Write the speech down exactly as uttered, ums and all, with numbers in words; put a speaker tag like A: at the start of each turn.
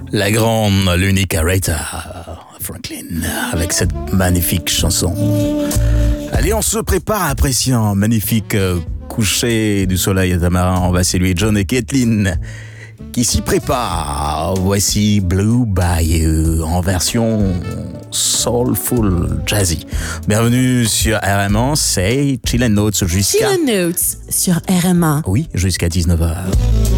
A: La grande, l'unique Aretha Franklin, avec cette magnifique chanson. Allez, on se prépare à apprécier un magnifique coucher du soleil à Tamarin. On va saluer John et Kathleen qui s'y préparent. Voici Blue Bayou en version soulful jazzy. Bienvenue sur R M un, c'est Chill and Notes jusqu'à...
B: Chill and Notes sur R M un.
A: Oui, jusqu'à dix-neuf heures.